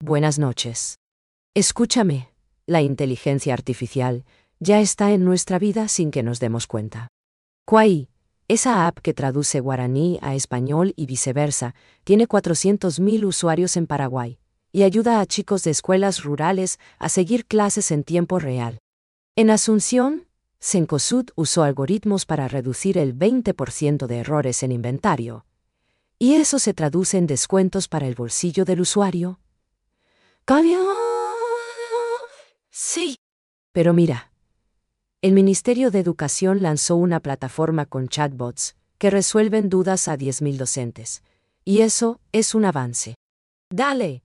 Buenas noches. Escúchame, la inteligencia artificial ya está en nuestra vida sin que nos demos cuenta. Kwai, esa app que traduce guaraní a español y viceversa, tiene 400.000 usuarios en Paraguay y ayuda a chicos de escuelas rurales a seguir clases en tiempo real. En Asunción, Cencosud usó algoritmos para reducir el 20% de errores en inventario. Y eso se traduce en descuentos para el bolsillo del usuario. Sí. Pero mira, el Ministerio de Educación lanzó una plataforma con chatbots que resuelven dudas a 10.000 docentes. Y eso es un avance. Dale.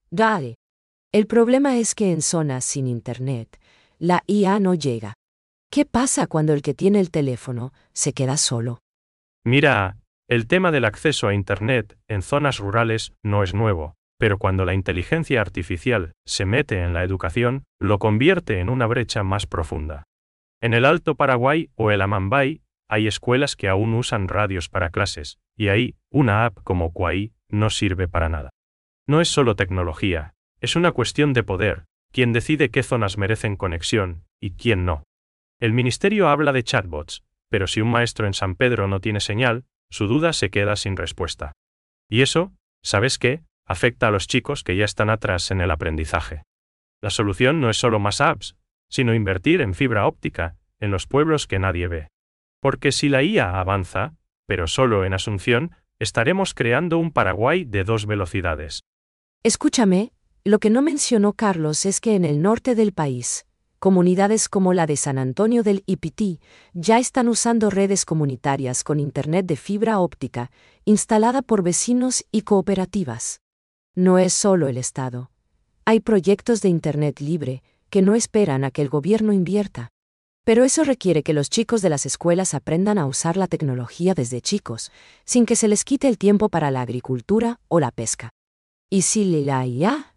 El problema es que en zonas sin internet, la IA no llega. ¿Qué pasa cuando el que tiene el teléfono se queda solo? Mira, el tema del acceso a Internet en zonas rurales no es nuevo, pero cuando la inteligencia artificial se mete en la educación, lo convierte en una brecha más profunda. En el Alto Paraguay o el Amambay, hay escuelas que aún usan radios para clases, y ahí, una app como Kwai no sirve para nada. No es solo tecnología, es una cuestión de poder, quién decide qué zonas merecen conexión y quién no. El ministerio habla de chatbots, pero si un maestro en San Pedro no tiene señal, su duda se queda sin respuesta. Y eso, ¿sabes qué?, afecta a los chicos que ya están atrás en el aprendizaje. La solución no es solo más apps, sino invertir en fibra óptica, en los pueblos que nadie ve. Porque si la IA avanza, pero solo en Asunción, estaremos creando un Paraguay de 2 velocidades. Escúchame, lo que no mencionó Carlos es que en el norte del país, comunidades como la de San Antonio del Ipití ya están usando redes comunitarias con internet de fibra óptica, instalada por vecinos y cooperativas. No es solo el Estado. Hay proyectos de internet libre que no esperan a que el gobierno invierta. Pero eso requiere que los chicos de las escuelas aprendan a usar la tecnología desde chicos, sin que se les quite el tiempo para la agricultura o la pesca. Y si la IA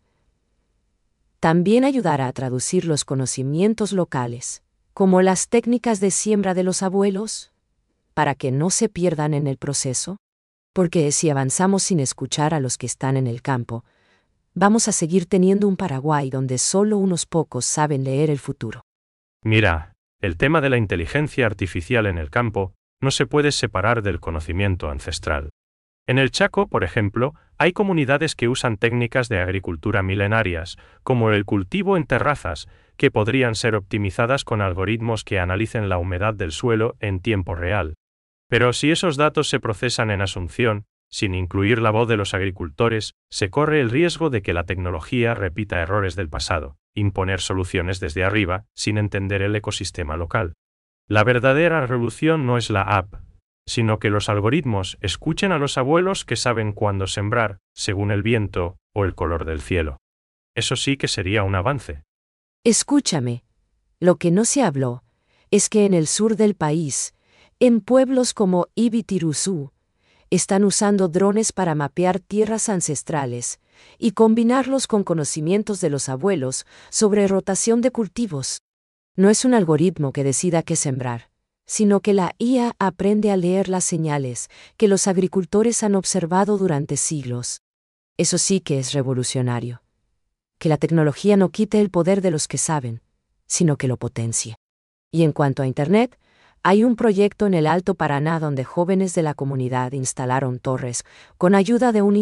también ayudará a traducir los conocimientos locales, como las técnicas de siembra de los abuelos, para que no se pierdan en el proceso. Porque si avanzamos sin escuchar a los que están en el campo, vamos a seguir teniendo un Paraguay donde solo unos pocos saben leer el futuro. Mira, el tema de la inteligencia artificial en el campo no se puede separar del conocimiento ancestral. En el Chaco, por ejemplo, hay comunidades que usan técnicas de agricultura milenarias, como el cultivo en terrazas, que podrían ser optimizadas con algoritmos que analicen la humedad del suelo en tiempo real. Pero si esos datos se procesan en Asunción, sin incluir la voz de los agricultores, se corre el riesgo de que la tecnología repita errores del pasado, imponer soluciones desde arriba, sin entender el ecosistema local. La verdadera revolución no es la app, sino que los algoritmos escuchen a los abuelos que saben cuándo sembrar, según el viento o el color del cielo. Eso sí que sería un avance. Escúchame, lo que no se habló es que en el sur del país, en pueblos como Ibitiruzú, están usando drones para mapear tierras ancestrales y combinarlos con conocimientos de los abuelos sobre rotación de cultivos. No es un algoritmo que decida qué sembrar, sino que la IA aprende a leer las señales que los agricultores han observado durante siglos. Eso sí que es revolucionario. Que la tecnología no quite el poder de los que saben, sino que lo potencie. Y en cuanto a Internet, hay un proyecto en el Alto Paraná donde jóvenes de la comunidad instalaron torres con ayuda de un